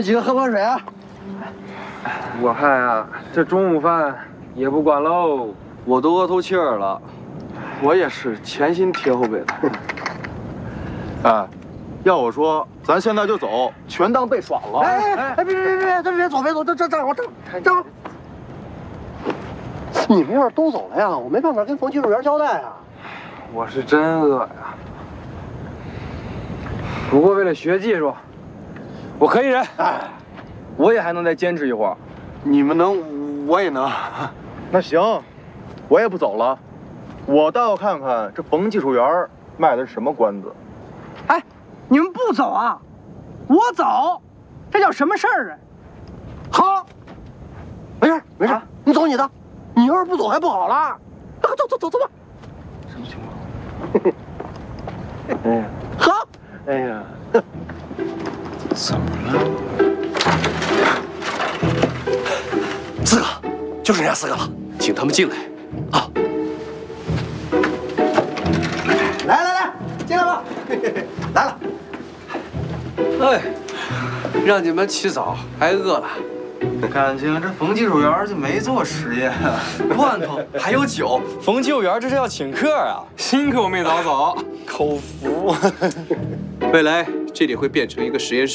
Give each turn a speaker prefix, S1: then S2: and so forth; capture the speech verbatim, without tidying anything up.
S1: 几个喝口水啊！
S2: 我看啊，这中午饭也不管喽。
S1: 我都饿透气儿了。
S2: 我也是前心贴后背的。
S3: 哎，要我说，咱现在就走，全当被耍了。
S1: 哎哎哎，别别别别，别别走别走，这这站会儿站站会儿。你们要是都走了呀，我没办法跟冯技术员交代啊。
S2: 我是真饿呀。不过为了学技术，我可以忍。哎，我也还能再坚持一会儿。
S3: 你们能，我也能。那行，我也不走了，我倒要看看这冯技术员卖的是什么关子。
S4: 哎，你们不走啊？我走，这叫什么事儿啊？
S1: 好，没事没事，你走你的。你要是不走还不好了。走走走走吧。
S2: 什么情况？哎呀，
S1: 好。
S2: 哎呀，
S1: 怎么了？四个，就剩下四个了，请他们进来。啊！来来来，进来吧。来了。
S5: 哎，让你们起早，还饿了。
S3: 感情这冯技术员就没做实验啊。
S1: 罐头还有酒，冯技术员这是要请客啊！
S5: 辛苦没早走，
S1: 口服。
S5: 未来这里会变成一个实验室。